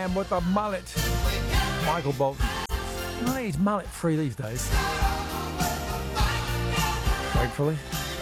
man with a mullet, Michael Bolton. Well, he's mullet free these days. Gratefully.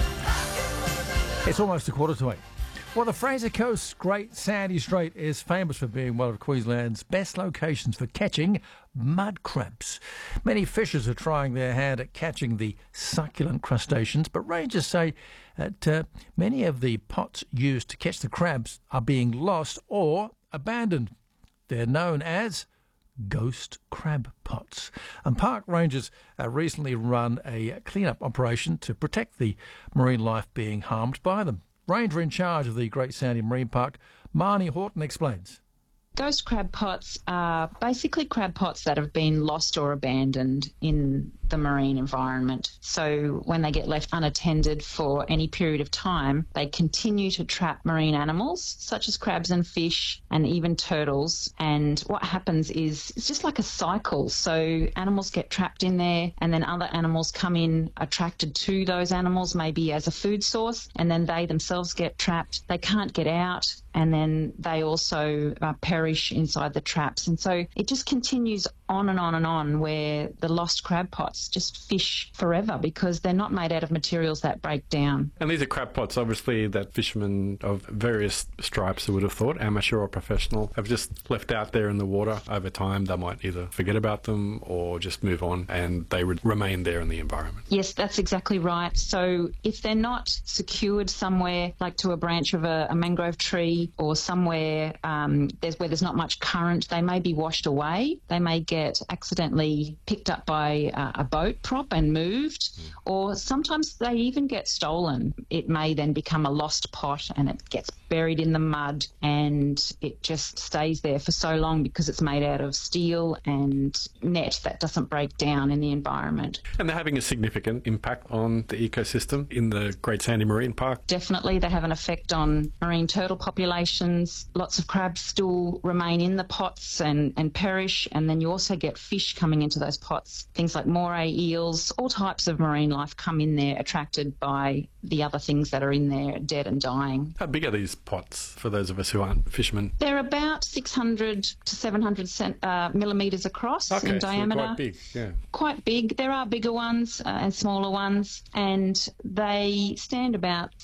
It's almost 7:45. Well, the Fraser Coast's Great Sandy Strait is famous for being one of Queensland's best locations for catching mud crabs. Many fishers are trying their hand at catching the succulent crustaceans, but rangers say that many of the pots used to catch the crabs are being lost or abandoned. They're known as ghost crab pots. And park rangers recently run a clean-up operation to protect the marine life being harmed by them. Ranger in charge of the Great Sandy Marine Park, Marnie Horton, explains. Ghost crab pots are basically crab pots that have been lost or abandoned in the marine environment. So when they get left unattended for any period of time, they continue to trap marine animals such as crabs and fish and even turtles. And what happens is it's just like a cycle. So animals get trapped in there and then other animals come in attracted to those animals, maybe as a food source, and then they themselves get trapped. They can't get out, and then they also perish inside the traps. And so it just continues on and on and on, where the lost crab pots just fish forever because they're not made out of materials that break down. And these are crab pots, obviously, that fishermen of various stripes, who would have thought, amateur or professional, have just left out there in the water. Over time, they might either forget about them or just move on, and they would remain there in the environment. Yes, that's exactly right. So if they're not secured somewhere, like to a branch of a mangrove tree or somewhere where there's not much current, they may be washed away. They may get accidentally picked up by a boat prop and moved, or sometimes they even get stolen. It may then become a lost pot and it gets buried in the mud and it just stays there for so long because it's made out of steel and net that doesn't break down in the environment. And they're having a significant impact on the ecosystem in the Great Sandy Marine Park. Definitely, they have an effect on marine turtle populations. Lots of crabs still remain in the pots and perish, and then you also get fish coming into those pots. Things like moray eels, all types of marine life come in there attracted by the other things that are in there dead and dying. How big are these pots for those of us who aren't fishermen? They're about 600 to 700 millimetres across in diameter. So quite big, yeah. Quite big. There are bigger ones and smaller ones, and they stand about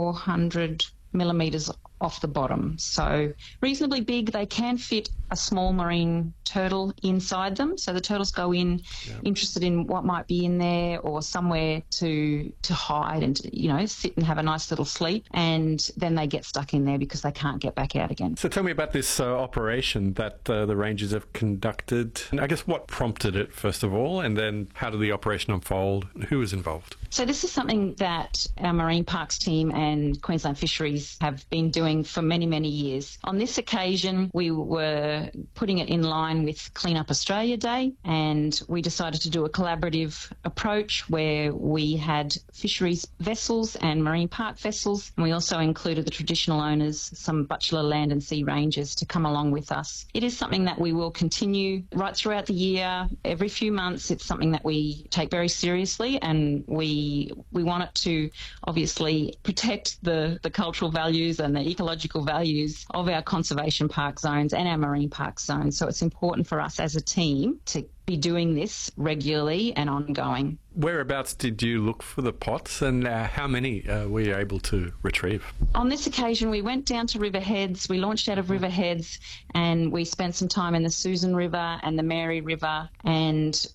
400 millimetres off the bottom. So reasonably big. They can fit a small marine turtle inside them. So the turtles go in interested in what might be in there or somewhere to hide and to, sit and have a nice little sleep, and then they get stuck in there because they can't get back out again. So tell me about this operation that the Rangers have conducted. And I guess what prompted it, first of all, and then how did the operation unfold? Who was involved? So this is something that our Marine Parks team and Queensland Fisheries have been doing for many, many years. On this occasion, we were putting it in line with Clean Up Australia Day, and we decided to do a collaborative approach where we had fisheries vessels and marine park vessels, and we also included the traditional owners, some Butchulla Land and Sea Rangers, to come along with us. It is something that we will continue right throughout the year. Every few months, it's something that we take very seriously, and we want it to obviously protect the cultural values and the ecological values of our conservation park zones and our marine park zones. So it's important for us as a team to be doing this regularly and ongoing. Whereabouts did you look for the pots, and how many were you able to retrieve? On this occasion, we went down to River Heads. We launched out of River Heads and we spent some time in the Susan River and the Mary River, and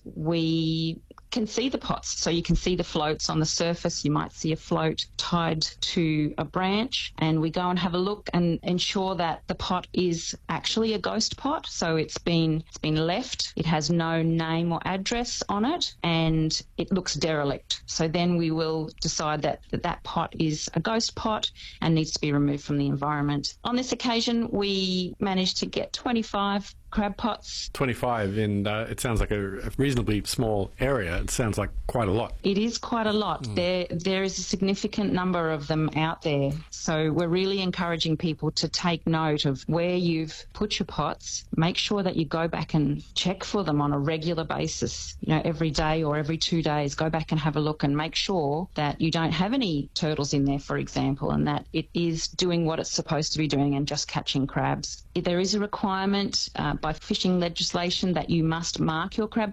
we can see the pots. So you can see the floats on the surface. You might see a float tied to a branch, and we go and have a look and ensure that the pot is actually a ghost pot. So it's been left. It has no name or address on it, and it looks derelict. So then we will decide that pot is a ghost pot and needs to be removed from the environment. On this occasion, we managed to get 25 crab pots. 25 in, it sounds like a reasonably small area. It sounds like quite a lot. It is quite a lot. There is a significant number of them out there. So we're really encouraging people to take note of where you've put your pots. Make sure that you go back and check for them on a regular basis. Every day or every 2 days, go back and have a look and make sure that you don't have any turtles in there, for example, and that it is doing what it's supposed to be doing and just catching crabs. If there is a requirement, by fishing legislation that you must mark your crab